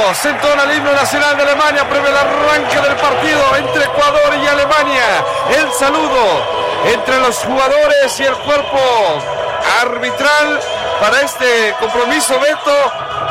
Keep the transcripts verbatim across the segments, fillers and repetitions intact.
se entona el himno nacional de Alemania previo al arranque del partido entre Ecuador y Alemania. El saludo entre los jugadores y el cuerpo arbitral para este compromiso, Beto.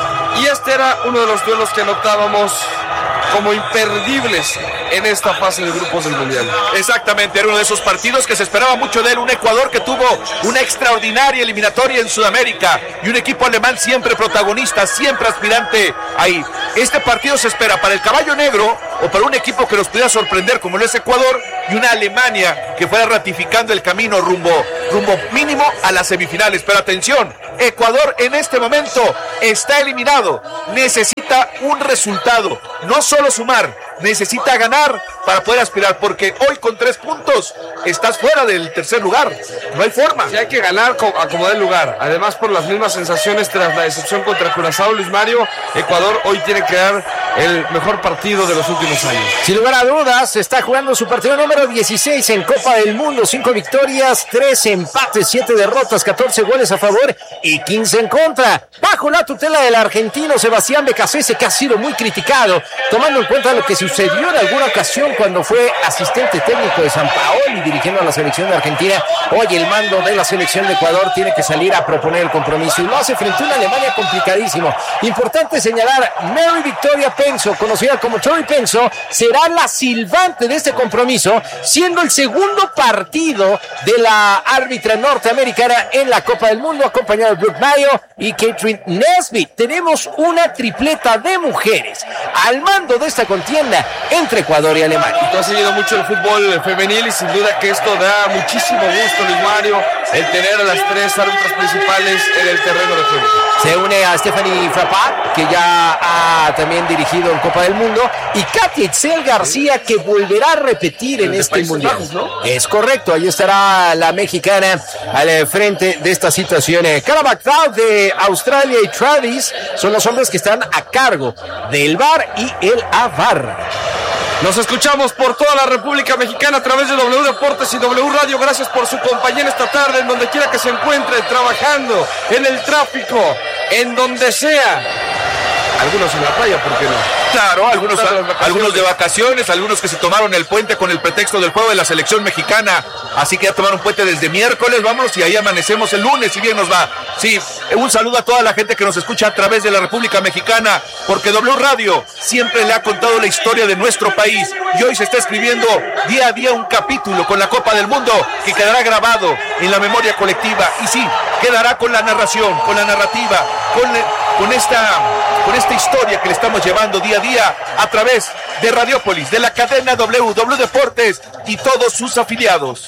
Y este era uno de los duelos que anotábamos como imperdibles en esta fase de grupos del Mundial. Exactamente, era uno de esos partidos que se esperaba mucho de él, un Ecuador que tuvo una extraordinaria eliminatoria en Sudamérica y un equipo alemán siempre protagonista, siempre aspirante ahí. Este partido se espera para el caballo negro o para un equipo que nos pudiera sorprender como lo es Ecuador y una Alemania que fuera ratificando el camino rumbo, rumbo mínimo a las semifinales. Pero atención, Ecuador en este momento está eliminado, necesita un resultado, no solo sumar, necesita ganar para poder aspirar, porque hoy con tres puntos estás fuera del tercer lugar, no hay forma. Sí, hay que ganar a como dé lugar, además por las mismas sensaciones tras la decepción contra Curazao, Luis Mario, Ecuador hoy tiene que dar el mejor partido de los últimos años. Sin lugar a dudas, está jugando su partido número dieciséis en Copa del Mundo, cinco victorias, tres empates, siete derrotas, catorce goles a favor y quince en contra, bajo la tutela del argentino Sebastián Becasese, que ha sido muy criticado, tomando en cuenta lo que sucedió en alguna ocasión cuando fue asistente técnico de Sampaoli dirigiendo a la selección de Argentina. Hoy el mando de la selección de Ecuador tiene que salir a proponer el compromiso y lo hace frente a una Alemania complicadísimo. Importante señalar, Mary Victoria Penso, conocida como Tori Penso, será la silbante de este compromiso, siendo el segundo partido de la árbitra norteamericana en la Copa del Mundo, acompañado de Brooke Mayo y Catherine Nesbitt. Tenemos una tripleta de mujeres al mando de esta contienda entre Ecuador y Alemania. Tú has seguido mucho el fútbol femenil y sin duda que esto da muchísimo gusto, Luis Mario, el tener a las tres árbitras principales en el terreno de juego. Se une a Stephanie Frappart, que ya ha también dirigido en Copa del Mundo, y Katia Itzel García, que volverá a repetir en este Mundial. Bajos, ¿no? Es correcto, ahí estará la mexicana al frente de esta situación. Cara McDowell de Australia y Travis son los hombres que están a cargo del V A R y el A V A R. Nos escuchamos por toda la República Mexicana a través de W Deportes y W Radio. Gracias por su compañía esta tarde, en donde quiera que se encuentre, trabajando, en el tráfico, en donde sea. Algunos en la playa, ¿por qué no? Claro, algunos, algunos de vacaciones, algunos que se tomaron el puente con el pretexto del juego de la selección mexicana. Así que ya tomaron puente desde miércoles, vámonos, y ahí amanecemos el lunes, si bien nos va. Sí, un saludo a toda la gente que nos escucha a través de la República Mexicana, porque W Radio siempre le ha contado la historia de nuestro país, y hoy se está escribiendo día a día un capítulo con la Copa del Mundo que quedará grabado en la memoria colectiva, y sí, quedará con la narración, con la narrativa, con, con, esta, con esta historia que le estamos llevando día a día a través de Radiopolis, de la cadena W, W Deportes y todos sus afiliados.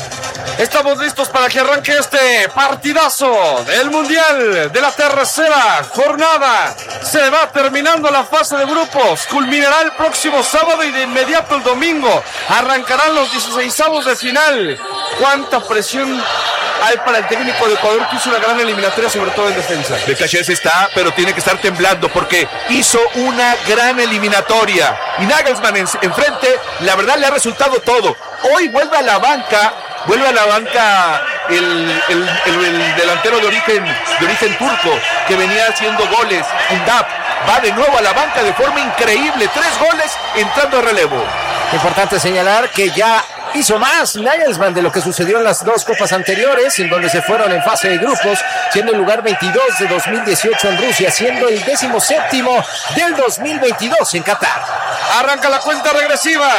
Estamos listos para que arranque este partidazo del Mundial de la tercera jornada. Se va terminando la fase de grupos. Culminará el próximo sábado y de inmediato el domingo arrancarán los dieciseisavos de final. ¿Cuánta presión hay para el técnico de Ecuador, que hizo una gran eliminatoria, sobre todo en defensa? Becasese está, pero tiene que estar temblando porque hizo una gran eliminatoria. Y Nagelsmann en, enfrente, la verdad le ha resultado todo. Hoy vuelve a la banca. Vuelve a la banca el, el, el, el delantero de origen, de origen turco, que venía haciendo goles, Undap. Va de nuevo a la banca de forma increíble, tres goles entrando a relevo. Importante señalar que ya hizo más Nagelsmann de lo que sucedió en las dos copas anteriores, en donde se fueron en fase de grupos, siendo el lugar veintidós de dos mil dieciocho en Rusia, siendo el décimo séptimo del dos mil veintidós en Qatar. Arranca la cuenta regresiva,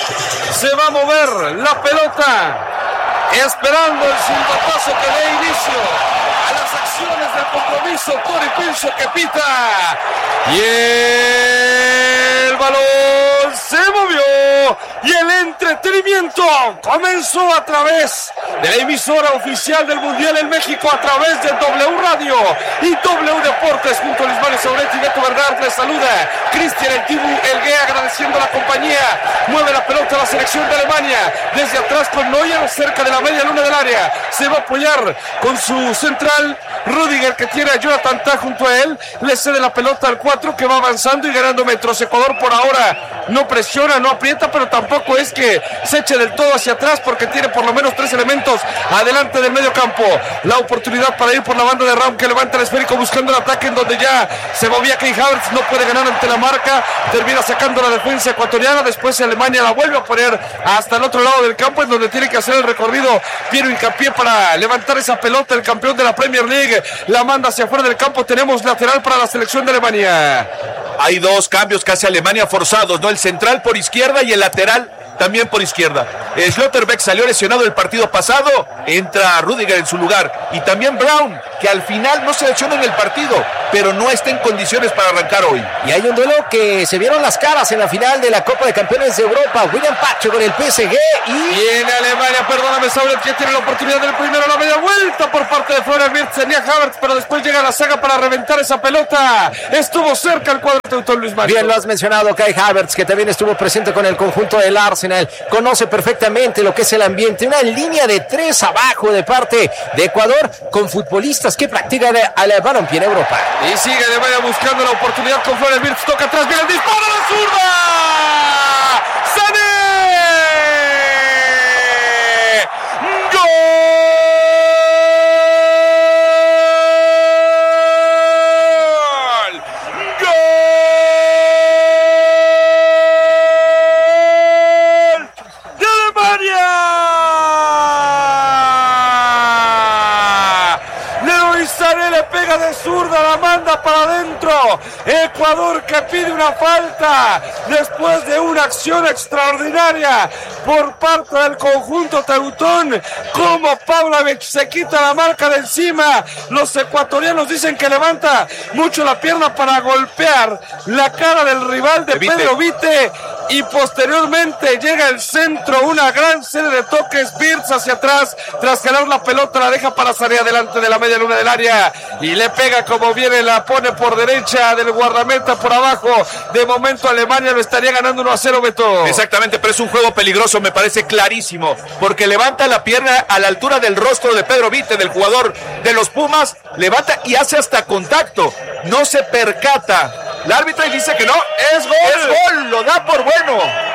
se va a mover la pelota, esperando el silbatazo que dé inicio a las acciones del compromiso. Tori Penso que pita, y el balón se movió, y el entretenimiento comenzó a través de la emisora oficial del Mundial en México, a través de W Radio y W Deportes, junto a Luis Mario Sauretti y Beto Bernard. Les saluda Cristian El Tibu Elgué, agradeciendo la compañía. Mueve la pelota a la selección de Alemania, desde atrás con Neuer, cerca de la media luna del área. Se va a apoyar con su central Rüdiger, que tiene a Jonathan Tah junto a él. Le cede la pelota al cuatro, que va avanzando y ganando metros. Ecuador por ahora no presiona, no aprieta, pero tampoco es que se, se eche del todo hacia atrás porque tiene por lo menos tres elementos adelante del medio campo. La oportunidad para ir por la banda de Raum, que levanta el esférico buscando el ataque en donde ya se movía Kai Havertz, no puede ganar ante la marca, termina sacando la defensa ecuatoriana. Después Alemania la vuelve a poner hasta el otro lado del campo, en donde tiene que hacer el recorrido Piero Hincapié para levantar esa pelota. El campeón de la Premier League la manda hacia afuera del campo. Tenemos lateral para la selección de Alemania. Hay dos cambios que hace Alemania forzados, ¿no? El central por izquierda y el lateral también por izquierda. Schlotterbeck salió lesionado el partido pasado, entra Rüdiger en su lugar, y también Braun, que al final no se lesiona en el partido, pero no está en condiciones para arrancar hoy. Y hay un duelo que se vieron las caras en la final de la Copa de Campeones de Europa. William Pacho con el P S G y... y en Alemania, perdóname, Saulet, que tiene la oportunidad del primero, la media vuelta por parte de Florian Wirtz, tenía Havertz, pero después llega la saga para reventar esa pelota. Estuvo cerca el cuadro de Teutón, Luis Mario. Bien lo has mencionado, Kai Havertz, que también estuvo presente con el conjunto del Arsenal. Conoce perfectamente lo que es el ambiente. Una línea de tres abajo de parte de Ecuador con futbolistas que practican al balompié en Europa. Y sigue Alemania buscando la oportunidad con Florian Wirtz. Toca atrás, viene el disparo de la zurda. ¡Sané! ¡Gol! De zurda, la manda para adentro. Ecuador que pide una falta después de una acción extraordinaria por parte del conjunto teutón. Como Pavlovic se quita la marca de encima. Los ecuatorianos dicen que levanta mucho la pierna para golpear la cara del rival de Vite. Pedro Vite. Y posteriormente llega el centro, una gran serie de toques. Wirtz hacia atrás, tras jalar la pelota, la deja para salir adelante de la media luna del área y le pega como viene, la pone por derecha del guardameta por abajo. De momento Alemania lo estaría ganando uno a cero, Beto. Exactamente, pero es un juego peligroso, me parece clarísimo, porque levanta la pierna a la altura del rostro de Pedro Vite, del jugador de los Pumas, levanta y hace hasta contacto, no se percata. El árbitro dice que no, es gol, es gol, lo da por bueno.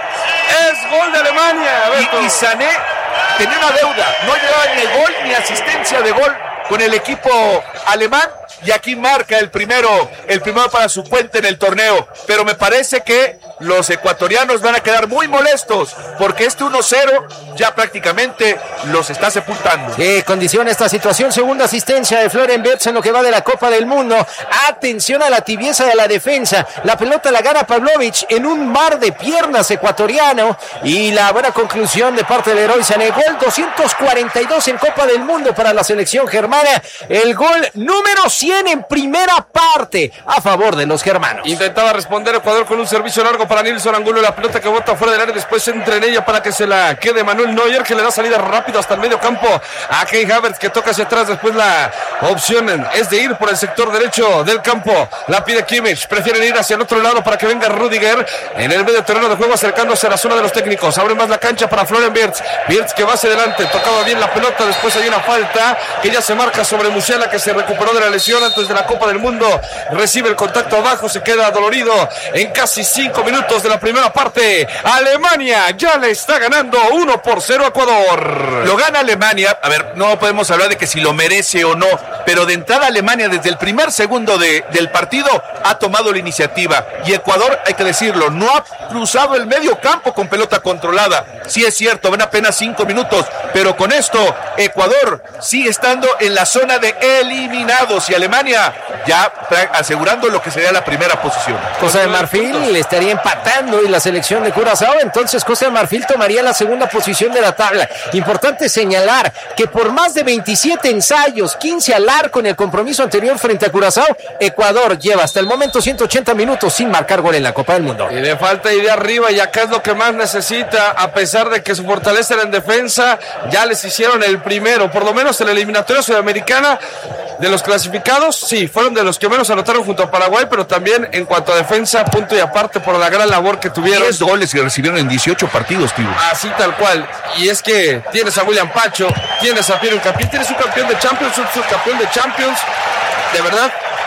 Es gol de Alemania, Beto. Y, y Sané tenía una deuda, no llevaba ni gol ni asistencia de gol con el equipo alemán, y aquí marca el primero, el primero para su cuenta en el torneo. Pero me parece que los ecuatorianos van a quedar muy molestos, porque este uno cero ya prácticamente los está sepultando. ¿Qué condiciona esta situación? Segunda asistencia de Florian Wirtz en lo que va de la Copa del Mundo. Atención a la tibieza de la defensa. La pelota la gana Pavlovic en un mar de piernas ecuatoriano, y la buena conclusión de parte del héroe Sané. Gol doscientos cuarenta y dos en Copa del Mundo para la selección germana. El gol número cien en primera parte a favor de los germanos. Intentaba responder Ecuador con un servicio largo para Nilson Angulo, la pelota que bota fuera del área, después entra en ella para que se la quede Manuel Neuer, que le da salida rápido hasta el medio campo a Kai Havertz, que toca hacia atrás. Después la opción es de ir por el sector derecho del campo, la pide Kimmich, prefieren ir hacia el otro lado para que venga Rüdiger en el medio terreno de juego, acercándose a la zona de los técnicos. Abre más la cancha para Florian Wirtz, Wirtz que va hacia adelante, tocaba bien la pelota, después hay una falta que ya se marca sobre Musiala, que se recuperó de la lesión antes de la Copa del Mundo, recibe el contacto abajo, se queda dolorido en casi cinco minutos de la primera parte. Alemania ya le está ganando uno por cero a Ecuador. Lo gana Alemania, a ver, no podemos hablar de que si lo merece o no, pero de entrada Alemania desde el primer segundo de, del partido ha tomado la iniciativa, y Ecuador, hay que decirlo, no ha cruzado el medio campo con pelota controlada. Sí es cierto, ven apenas cinco minutos, pero con esto Ecuador sigue estando en la zona de eliminados, y Alemania ya asegurando lo que sería la primera posición. Costa de Marfil le estaría empatando y la selección de Curazao, entonces Costa de Marfil tomaría la segunda posición de la tabla. Importante señalar que por más de veintisiete ensayos, quince al arco en el compromiso anterior frente a Curazao, Ecuador lleva hasta el momento ciento ochenta minutos sin marcar gol en la Copa del Mundo. Y le falta ir de arriba, y acá es lo que más necesita, a pesar de que su fortaleza era en defensa, ya les hicieron el primero, por lo menos en la eliminatoria sudamericana. De los clasificados, sí, fueron de los que menos anotaron junto a Paraguay, pero también en cuanto a defensa, punto y aparte por la gran labor que tuvieron. diez goles que recibieron en dieciocho partidos, tío. Así tal cual. Y es que tienes a William Pacho, tienes a Piero Hincapié, tienes un campeón de Champions, un subcampeón de Champions. De verdad,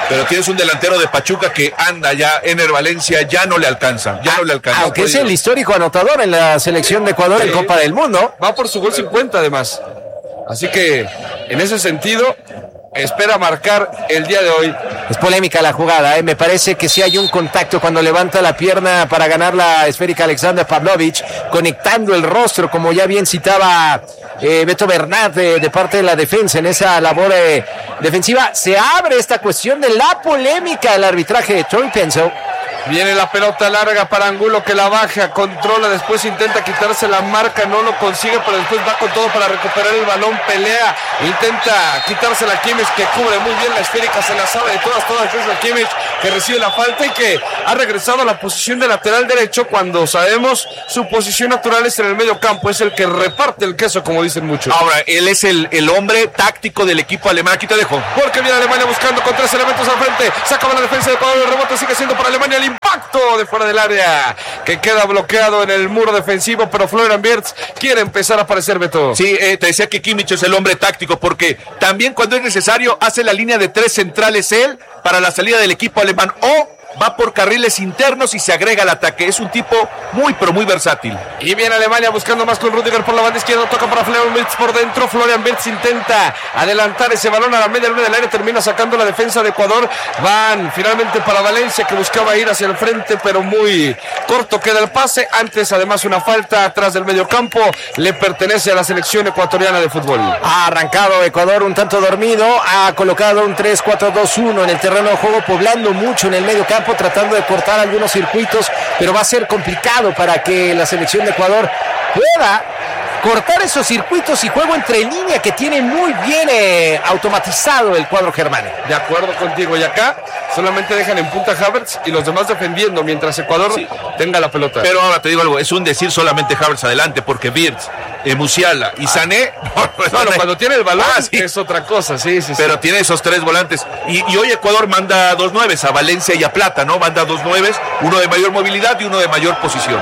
Pero tienes un delantero de Pachuca que anda ya, Ener Valencia, ya no le alcanza, ya no le alcanza. Aunque es el histórico anotador en la selección de Ecuador sí. en Copa del Mundo. Va por su gol cincuenta además. Así que, en ese sentido, espera marcar el día de hoy. Es polémica la jugada, ¿eh? Me parece que sí hay un contacto cuando levanta la pierna para ganar la esférica Alexander Pavlovich, conectando el rostro, como ya bien citaba eh, Beto Bernat de, de parte de la defensa en esa labor eh, defensiva. Se abre esta cuestión de la polémica del arbitraje de Troy Penso. Viene la pelota larga para Angulo que la baja, controla, después intenta quitarse la marca, no lo consigue, pero después va con todo para recuperar el balón, pelea, intenta quitarse la Kimmich que cubre muy bien la esférica, se la sabe de todas, todas, es la Kimmich que recibe la falta y que ha regresado a la posición de lateral derecho cuando sabemos su posición natural es en el medio campo, es el que reparte el queso, como dicen muchos. Ahora, él es el, el hombre táctico del equipo alemán, aquí te dejo. Porque viene Alemania buscando con tres elementos al frente, saca la defensa de Ecuador, el rebote sigue siendo para Alemania, el impacto de fuera del área que queda bloqueado en el muro defensivo, pero Florian Wirtz quiere empezar a aparecer, Beto. Sí, eh, te decía que Kimmich es el hombre táctico porque también cuando es necesario hace la línea de tres centrales él para la salida del equipo alemán o va por carriles internos y se agrega al ataque. Es un tipo muy, pero muy versátil. Y viene Alemania buscando más con Rüdiger por la banda izquierda. Toca para Florian Wirtz por dentro. Florian Wirtz intenta adelantar ese balón a la media luna del área. Termina sacando la defensa de Ecuador. Van finalmente para Valencia, que buscaba ir hacia el frente, pero muy corto queda el pase. Antes, además, una falta atrás del medio campo. Le pertenece a la selección ecuatoriana de fútbol. Ha arrancado Ecuador un tanto dormido. Ha colocado un tres cuatro dos uno en el terreno de juego, poblando mucho en el medio campo, tratando de cortar algunos circuitos, pero va a ser complicado para que la selección de Ecuador pueda cortar esos circuitos y juego entre línea que tiene muy bien eh, automatizado el cuadro germánico. De acuerdo contigo, y acá solamente dejan en punta Havertz y los demás defendiendo mientras Ecuador sí. tenga la pelota. Pero ahora te digo algo, es un decir solamente Havertz adelante, porque Wirtz, eh, Musiala y Sané ah. no, no, cuando tiene el balón ah, sí. es otra cosa, sí, sí, pero sí. tiene esos tres volantes y, y hoy Ecuador manda dos nueves a Valencia y a Plata, ¿no? Manda dos nueves, uno de mayor movilidad y uno de mayor posición.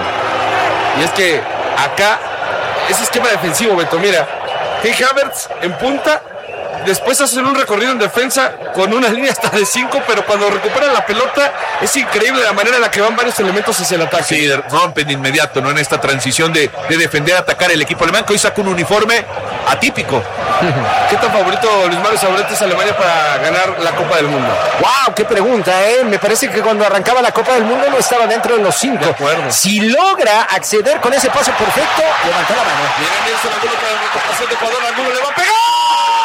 Y es que acá ese esquema defensivo, Beto, mira, Kai Havertz en punta, después hacen un recorrido en defensa con una línea hasta de cinco, pero cuando recuperan la pelota es increíble la manera en la que van varios elementos hacia el ataque. Sí, rompen de inmediato, ¿no? En esta transición de, de defender, atacar el equipo alemán, que hoy saca un uniforme atípico. ¿Qué tan favorito Luis Mario Sabrete es Alemania para ganar la Copa del Mundo? ¡Wow! ¡Qué pregunta, eh! Me parece que cuando arrancaba la Copa del Mundo no estaba dentro de los cinco. De acuerdo. Si logra acceder con ese paso perfecto, levantó la mano. Viene Nelson Angulo para la recuperación de Ecuador, Angulo le va a pegar.